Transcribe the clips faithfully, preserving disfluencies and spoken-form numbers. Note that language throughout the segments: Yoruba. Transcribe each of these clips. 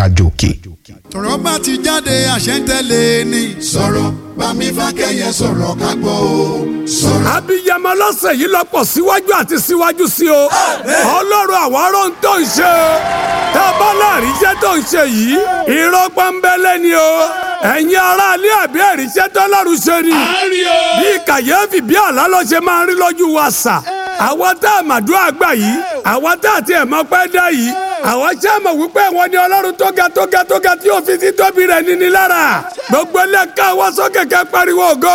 gàjòkè. tọ̀rọ̀ bá ti jáde àṣẹ ń tẹ̀lé ni. sọ̀rọ̀ bámi fákẹ́yẹ sọ̀rọ̀ ká gbọ́ o. sọ̀rọ̀. abiyamọ lọ́sẹ̀ yìí lọ́pọ̀ síwájú àti síwájú sí o. ọlọ́run àwọn arọ́ ń tó ń ṣe o. tá a bá láàrin iṣẹ́ tó ń ṣe yìí irọ́ pọ́nbélé ni o. ẹ̀yin aráalé àbí ẹ̀ríṣẹ́ tọ́lọ́run ṣe ni. bí kàyéfì bí àlá ló ṣe máa ń rí lójú wa sà. àwọn tá a màdúrà gbà yìí àwọn tá a tiẹ̀ mọ́ pẹ́ dá yìí àwọn ṣe mọ̀ wípé wọn ni ọlọ́run tó ga tó ga tó ga tí ó fi sí tóbi rẹ̀ níní lára. gbogbo ilé ká wá sókè ká pariwo go.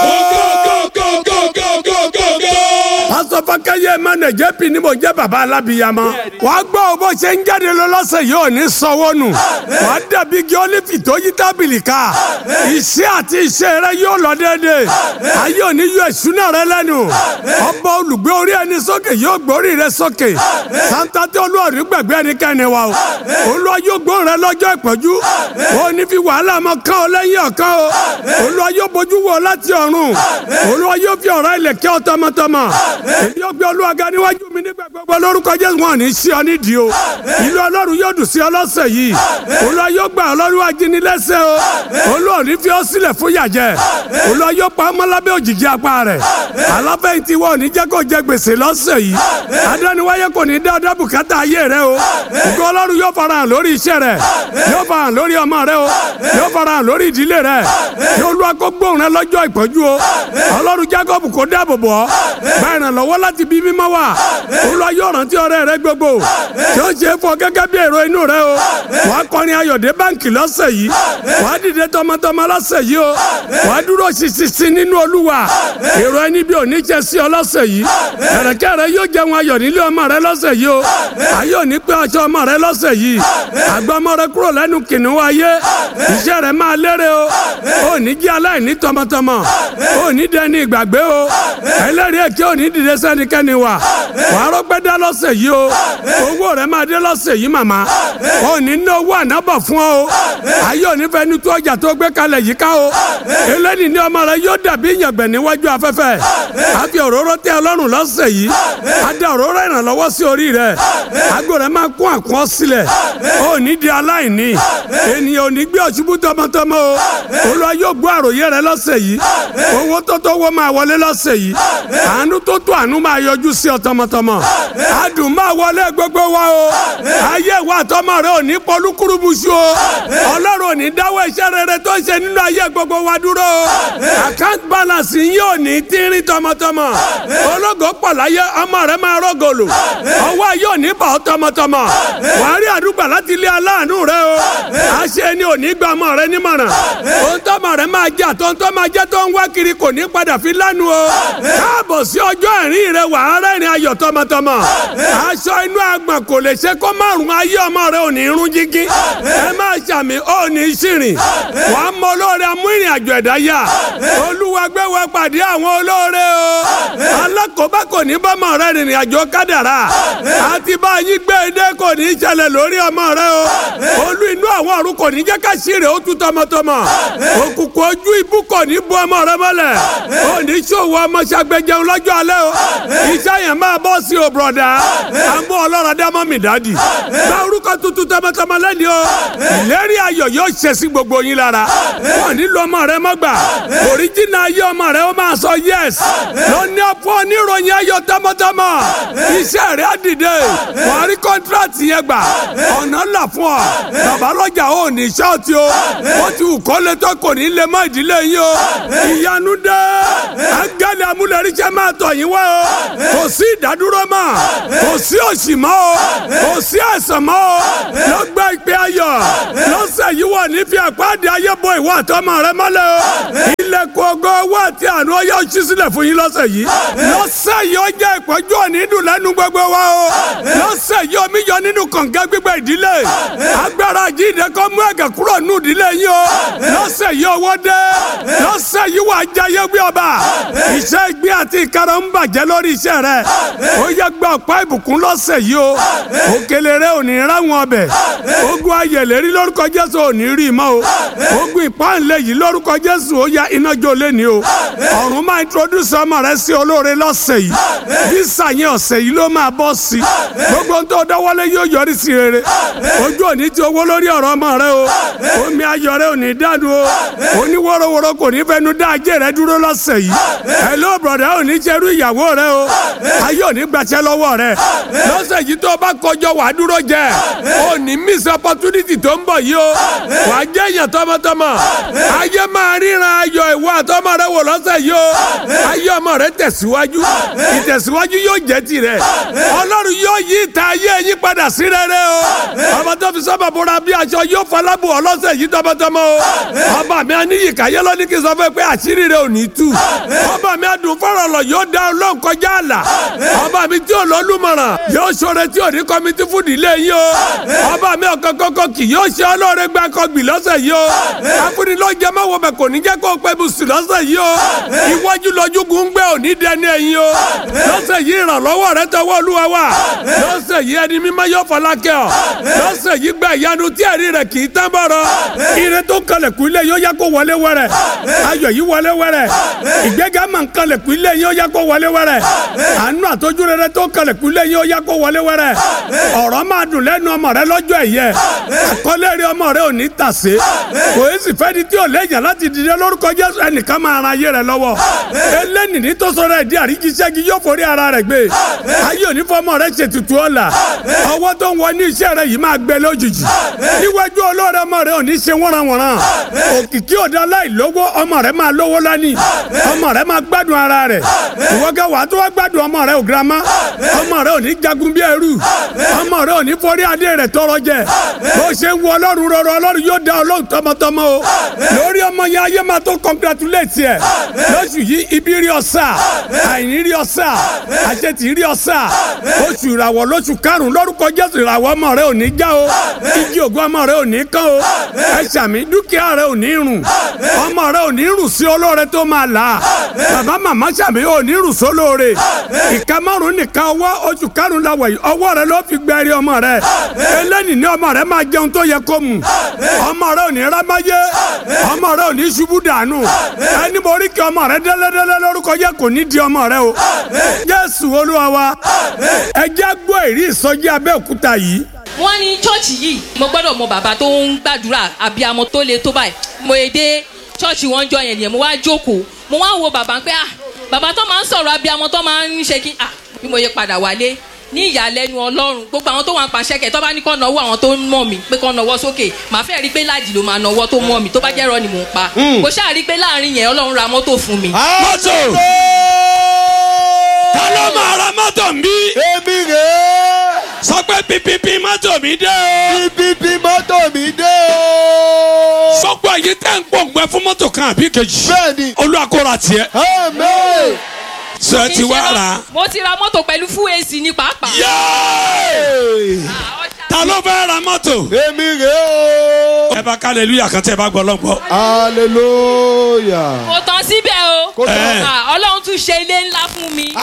pásọ Fákẹ́yẹ Emmanuel J P ni mo jẹ́ bàbá alábìyamọ. wàá gbọ́ bó ṣe ń jáde lọ lọ́sẹ̀ yìí ò ní sanwó nù. wàá dàbí igi ólífì tó yí tábìlì ká. iṣẹ́ àti iṣẹ́ rẹ yóò lọ déédéé. ayé òní yọ ìṣúná rẹ lẹ́nu. ọba olùgbé orí ẹni sókè yóò gbórí rẹ sókè. santa tí olúwarí gbàgbé ẹnikẹ́ni wa o. olúwa yóò gbóhùn rẹ lọ́jọ́ ìpọ́njú. ó ní fi wàhálà mọ kán ọ lẹ́yìn ọ̀kan o. olúwa yóò bójú wò láti ọ̀run. olúwa yóò fi ọ̀rọ̀ ilẹ̀ kẹ́ ọ tọmọtọmọ. èmi yóò gbé olúwa ga níwájú mi nígbà gbogbo lórúkọ Jésù wọn ní sí ọ nídìí o. ìlú ọlọ́run yóò dùn sí ọ lọ́sẹ̀ yìí. olúwa yóò gbà ọlọ́run ajínigbẹ́sẹ̀ o. olúwa ní fi ọ sílẹ̀ fún yàjẹ́. olúwa yóò pa ọmọ lábẹ́ òjìji apá rẹ̀. aláfẹ̀yìntì wọn ò ní jẹ́ kó jẹ gbèsè lọ́sẹ̀ yìí. adániwáyé kò ní dá ọdọ́ bùkátà ayé rẹ o. ògo ọlọ́run yóò farahàn lórí iṣẹ́ rẹ. yóò farahàn lórí ọmọ rẹ o. yóò farahàn lórí ìdílé rẹ. yóò lu akó gbóhùn rẹ lọ́jọ́ ìpọ́njú o. ọlọ́run Jákọ́bù kó dáàbò bò ọ́. gba ìrànlọ́wọ́ láti bí mímọ́ wà. olúwa yóò rántí ọ̀rẹ́ rẹ gbogbo. yóò ṣe é fọ gẹ́gẹ́ bí èrò inú rẹ o. wàá kọrin ayọ̀dé báǹkì lọ́sẹ̀ yìí. wàá dìde tọmọtọmọ lọ́sẹ̀ yìí o. wàá dúró ṣinṣin nínú olúwa. èrò ẹni bí òní jẹ sí ọ lọ́sẹ̀ yìí. ẹ̀rẹ̀kẹ́ rẹ yóò jẹun ayọ̀ nílé ọmọ rẹ lọ́sẹ̀ yìí o. ayé òní pé aṣọ ọmọ rẹ lọ́sẹ̀ yìí. àgbà ọmọ rẹ kúrò lẹ́nu kìnìún ayé. iṣẹ́ rẹ máa lérè o. ó ní jí aláìní tọmọtọmọ. ó ní dẹni ìgbàgbé o. ẹlẹ́rìí èké ò ní dìde sẹ́nikẹ́ni wà. wàá rọ́pẹ́ dá lọ́sẹ̀ yìí o. owó rẹ máa dé lọ́sẹ̀ yìí màmá. ó ní ná owó ànábọ̀ fún ọ o. ayé òní fẹ́ ní tó ọjà tó gbé kalẹ̀ yìí ká o. eléyìí ní ọmọ rẹ yóò dàbí ìyàngbẹ̀ níwájú afẹ́fẹ́. a fi òróró tẹ́ ọlọ́run lọ́sẹ̀ yìí. a dá òróró ìrànlọ́wọ́ sí orí rẹ. àgọ́ rẹ máa kún àkún sílẹ̀. ó ní di aláìní. ènìyàn ò ní gbé ọ̀ṣubú tọmọtọmọ o. olúwa yóò gbọ́ àròyé rẹ lọ́sẹ̀ yìí. owó tó tó wọ́ máa wọlé lọ́sẹ̀ yìí. àánú tó tó àánú máa yọjú sí ọ tọmọtọmọ. adùn máa wọlé gbogbo wa o. ayé wa tọmọ rẹ ò ní pọlúkúrúmuṣu o. ọlọ́run ò ní dáwọ́ iṣẹ́ rere tó ṣe nínú ayé gbogbo wa dúró o. account balance yín ò ní tínrín tọmọtọmọ. ológo pọ̀ láyé ọmọ rẹ máa rọ́gọ̀lù. ọwọ́ ayé ò ní bà ọ́ tọmọtọmọ. wàá rí àdúgbò láti ilé aláàánú rẹ o. àṣẹ ni ò ní gba ọmọ rẹ nímọ̀ràn. ohun tọmọ rẹ máa jẹ àtọ́ tó máa jẹ tó ń wá kiri kò ní padà fi lánàá o. káàbọ̀ sí ọjọ́ ẹ̀rín rẹ wàá rẹ́rìn ayọ̀ tọmọtọmọ. aṣọ inú àgbọ̀n kò lè ṣe kó márùn ayé ọmọ rẹ ò ní rún jígí. ẹ máa ṣàmì ó ní ṣìrìn. wàá mọ olóore amú ìrìn àjò ẹ̀dá yá. olúwa gbé wa pàdé àwọn olóore o. alákòóbá kò ní bọ́mọ rẹ rìnrìn àjò kádàrá. àti bá yín gbé edé kò ní ṣẹlẹ̀ lórí ọmọ rẹ o. olú inú àwọn ọ̀run kò ní jẹ́ ká ṣìrè ó tú tọmọtọmọ. òkùnkùn ojú ibú kò ní bu ọmọ rẹ mọ́lẹ̀. ó ní ṣòwò ọmọ ṣàgbéjẹun lọ́jọ́ alẹ́ o. iṣẹ́ yẹn máa bọ́ sí o bùrọ̀dá. àmú ọlọ́run dámọ́ mi dádì. gba orúkọ tuntun tọmọtọmọ lẹ́ni o. ìlérí ayọ̀ yóò ṣe sí gbogbo yín lára. wọ́n nílò ọmọ rẹ mọ́gbà. òríjìnà ayé ọmọ rẹ ó máa sọ yes. lóní ọ̀pọ̀ oníròyìn ayọ̀ tọmọtọmọ. iṣẹ́ rẹ á dìde. wàá rí kọ́ńtíráàtì yẹn gbà. ọ̀nà là fún ọ. bàbá lọ́jà ò ní ṣọ́ọ̀tì o. ó ti wù kó lè tó kò ní lè mọ́ ìdílé yín o. ìyanu dé. áńgẹ́lì amúlẹ̀ríṣẹ́ máa tọ̀ yín wá o. kò sí ìdádúró mọ́. kò sí òṣì mọ́ o. kò sí àìsàn mọ́ o. lọ́gbà ìpè ayọ̀. lọ́sẹ̀ yìí wọ̀ ní fi àpáàdé ayé bo ìwọ àtọmọ rẹ mọ́lẹ̀ o. ilẹ̀kùn ògo owó àti àánú ọyọ́ ṣí sílẹ̀ fún yín lọ́sẹ̀ yìí. lọ́sẹ̀ yìí ó jẹ́ ìpọ́njú òní dùn lẹ́nu gbogbo wa o. lọ́sẹ̀ yìí omi yọ nínú kànga gbígbẹ́ ìdílé. agbára jíde kó mú ẹ̀gẹ̀ kúrò nínú ìdílé yín o. lọ́sẹ̀ yìí owó dé. lọ́sẹ̀ yìí wà á jayé gbé ọba. iṣẹ́ ìgbín àti ìkarọ̀ ń bàjẹ́ lórí iṣẹ́ rẹ̀. ó yẹ gba ọ̀pá ìbùkún lọ́sẹ̀ yìí o. òkèlè rẹ ò ní ráwọn ọbẹ̀. ogun ayẹ̀lẹ̀ rí lórúkọ Jésù ò ní rí mọ́ o. ogun ìpáǹlẹ̀ yìí lórúkọ Jésù ó ya iná jò lẹ́ni o ọ̀run máa introduce ọmọ rẹ sí olóore lọ́sẹ̀ yìí visa yẹn ọ̀sẹ̀ yìí ló máa bọ́ sí gbogbo tó dọ́wọ́lé yóò yọrí sí rere ojú òní ti owó lórí ọ̀rọ̀ ọmọ rẹ o omi ayọ̀ rẹ ò ní dànù o oníwọ́rọ́wọ́rọ́ kò ní fẹnu dá ajé rẹ dúró lọ́sẹ̀ yìí hello brother ò ní jẹ́rú ìyàwó rẹ o ayé ò ní gbàṣẹ́ lọ́wọ́ rẹ lọ́sẹ̀ yìí tó bá kọjọ wà á dúró jẹ ò ní miss opportunity tó ń bọ̀ yìí o wà á jẹ́ èèyàn tọmọtọmọ ayé máa ríran ayọ̀ ìwọ àtọmọ rẹ wò lọ́sẹ̀ yìí o ayé ọmọ rẹ tẹ̀síwájú ìtẹ̀síwájú yóò jẹ́ tirẹ̀ ọlọ́run yóò yí ìta ayé yín padà sí rere o ọmọ tó fi sábà bọ́ra bí aṣọ yóò falábù ọlọ́sẹ̀ yìí tọmọtọmọ o ọba mi aníyì káyé lọ́ní kí n sọ fún pé àṣírí rẹ ò ní tú ọba mi adùn fọ́rọ̀ lọ yóò dá ọlọ́run kọjá àlà ọba mi tí ò lọ́lùmọ̀ràn yóò ṣoore tí ò ní kọ́mítì fún ìdílé yín o ọba mi ọ̀kan kọ́kọ́ kì yóò ṣe ọlọ́ọ̀rẹ́ gbà kọ́gbì lọ́sẹ̀ yìí o afúnilọ́jẹ́ máa wọ bẹ̀ kò ní jẹ́ kó pẹ́ bùsùn lọ́sẹ̀ yìí o iwájú lọ́jú gúngbẹ́ ò ní dẹni ẹ̀yìn o lọ́sẹ̀ yìí ìrànlọ́wọ́ rẹ tọwọ́ olúwa wà lọ́sẹ̀ yìí ẹni mímọ́ yóò fọlákẹ́ ọ lọ́sẹ̀ yìí gba ìyanu tí ẹ̀rí rẹ̀ kì í tán bọ̀rọ̀ ire tó kalẹ̀kùn ilé yóò yá kó wọlé wẹ̀rẹ̀ ayọ̀ yìí wọlé wẹ̀rẹ̀ ìgbéga máa ń kalẹ̀kùn ilé yóò yá kó wọlé wẹ̀rẹ̀ àánú àtọ́jú rere tó kalẹ̀kùn ilé yóò yá kó wọlé wẹ̀rẹ̀ ọ̀rọ̀ máa dùn lẹ́nu ọmọ rẹ lọ́jọ́ ẹ̀yẹ àkọlé rí ọmọ rẹ ò ní tàsé kò é sì fẹ́ni tí ò léèyàn láti dìde lórúkọ Jésù ẹnìkan máa ran ayé rẹ lọ́wọ́ eléyìí tó sọ̀rọ̀ ẹ̀dí àríjíṣẹ́gi yóò forí ara rẹ̀ gbé ayé òní fọmọ rẹ ṣètùtù ọ̀la ọwọ́ tó ń wọ ní iṣẹ́ rẹ yìí máa gbẹ lójijì níwájú olóore ọmọ rẹ ò ní ṣe wọ́nranwọ̀nran òkìkí ọ̀dà láìlówó ọmọ rẹ máa lówó lání ọmọ rẹ máa gbádùn ara rẹ ìwọ́gẹ́ wàá tó wá gbádùn ọmọ rẹ ò girama ọmọ rẹ ò ní jagun bí ẹrú ọmọ rẹ ò ní forí adé rẹ tọrọ jẹ bó ṣe ń wọ ọlọ́run rọrọ ọlọ́run yóò dá ọlọ́run tọmọtọmọ o lórí ọmọ yẹn ayé máa tó congratulate ẹ lóṣù yìí ibi rí ọ̀sà àìní rí ọ̀sà àṣetì rí ọ̀sà oṣù ìràwọ̀ lóṣù karùn-ún lórúkọ Jésù ìràwọ̀ ọmọ rẹ ò ní já o igi ògùn ọmọ rẹ ò ní kán o ẹ̀ṣàmì dúkìá rẹ ò ní rùn ọmọ rẹ ò ní rùn sí olóore tó máa là á bàbá màmá ṣàmì ò ní rùn sólóore ìka márùn nìkan ọwọ́ oṣù karùn-ún la wọ̀ yìí ọwọ́ rẹ ló fi gbẹ́rí ọmọ rẹ eléyìí ní ọmọ rẹ máa jẹun tó yẹ kó mu ọmọ rẹ ò ní rámáyé ọmọ rẹ ò ní ṣubú dànù ẹni mo rí kí ọmọ rẹ délẹ́délẹ́ lórúkọ yẹ kò ní di ọmọ rẹ o Jésù Olúwa wa ẹ jẹ́ gbọ́ ìrí ìsọjí Abẹ́òkúta yìí. wọ́n ní chọ́ọ̀chì yìí mo gbọ́dọ̀ mọ bàbá tó ń gbàdúrà abiyamọ tó le tó báyìí mo yẹ dé chọ́ọ̀chì wọn jọ yẹn nìyẹn mo wá jókòó mo wá wo bàbá pé ah bàbá tó máa ń sọ̀rọ̀ abiyamọ tó máa ń ṣe kí ah bí mo yẹ padà wálé ní ìyàlẹ́nu Ọlọ́run gbogbo àwọn tó wà ń pàṣẹ kẹ̀ tó bá ní kọ́ nọwọ́ àwọn tó ń mọ̀ mí pé kọ́ nọwọ́ sókè màá fẹ́ rí pé láàjì ló máa nọwọ́ tó mọ̀ mí tó bá jẹ́ rọ ni mò ń pa kò ṣáà rí pé láàrin yẹn Ọlọ́run ra mọ́tò fún mi. mọ́tò ta ló máa ra mọ́tò mi. èmi rèé. sọ pé pípípí mọ́tò mi dé o. pípípí mọ́tò mi dé o. sọ́gbà yìí tẹ̀ ń pòǹgbẹ fún mọ́tò kan àbí kejì. bẹ́ẹ̀ni. Olúwa kó ra tiẹ̀. àmín. sọ ẹ ti wá rà. mo ti ra mọ́tò pẹ̀lú full A C ní pàápàá. yéé. ta ló fẹ́ ra mọ́tò. èmi rèé o. ẹ bá hallelujah kan tẹ́ ẹ bá gbọ́ lọ́gbọ́. hallelujah. kò tán síbẹ̀ o Kò tán. Ah, Ọlọ́run tún ṣe ilé ńlá fún mi.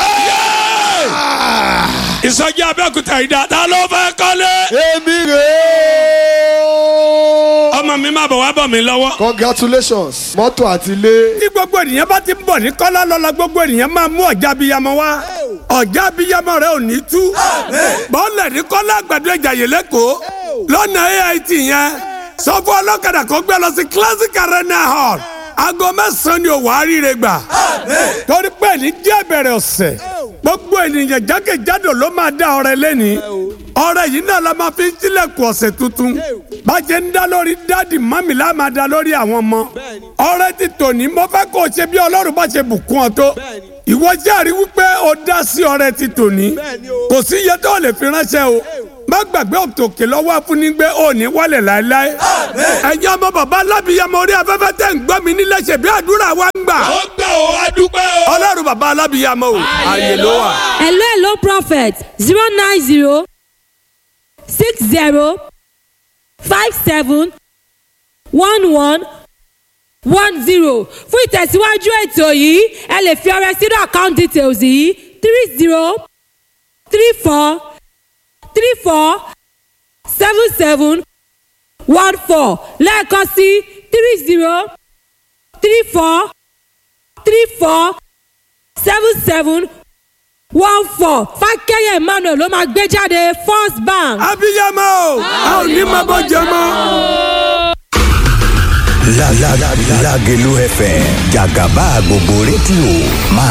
ìsọjí Abẹ́òkúta yìí dá ta ló fẹ́ kọ́lé. èmi rèé o. ọmọ mi má bọ̀ wá bọ̀ mí lọ́wọ́. congratulations mọ́tò àti ilé. tí gbogbo ènìyàn bá ti ń bọ̀ ní kọ́lá lọ́la gbogbo ènìyàn máa mú ọ̀já abiyamọ wá ọ̀já abiyamọ rẹ ò ní tú bọ́ọ̀lẹ̀ ní kọ́lá àgbàdo Ìjàyè lẹ́kọ̀ọ́ lọ́nà A I T yẹn sọ fún ọlọ́kadà kó gbé lọ sí Classic Arena Hall aago mẹ́sàn-án ni òwò àríire gbà torí pé ní jẹ́ bẹ̀rẹ̀ ọ̀sẹ̀ gbogbo ènìyàn jákèjádò ló máa dá ọrẹ lẹ́ni ọrẹ yìí náà la máa fi ń tilẹ̀kùn ọ̀sẹ̀ tuntun bá ṣe ń dá lórí dáàdì mọ́mì la máa dá lórí àwọn ọmọ ọrẹ ti tòní mo fẹ́ kó o ṣe bí Ọlọ́run bá ṣe bùkún ọ tó ìwọ jẹ́rìí wípé o dá sí ọrẹ ti tòní kò sí iye tó lè fi ránṣẹ́ o má gbàgbé òkè lọ́wọ́ afúnigbé òní wálẹ̀ láéláé ẹ̀yin ọmọ bàbá alábìyamọ orí afẹ́fẹ́ tẹ̀ ń gbọ́ mi nílẹ̀ ṣe bí àdúrà wa ń gbà. ó gbà ó adúpẹ́ o. Ọlọ́run bàbá alábìyamọ o àyè ló wà. hello hello prophet zero nine zero six zero five seven one one one zero fún ìtẹ̀síwájú ètò yìí ẹ lè fi ọrẹ sínú account details yìí three zero three four three four seven seven one four lẹ́ẹ̀kan sí three zero three four three four seven seven one four Fákẹ́yẹ Emmanuel ló máa gbé jáde First Bank. abiyamọ a ò ní máa bọ́ jẹ mọ́. Lágelú F M jàgàbá gbogbo rédíò máa.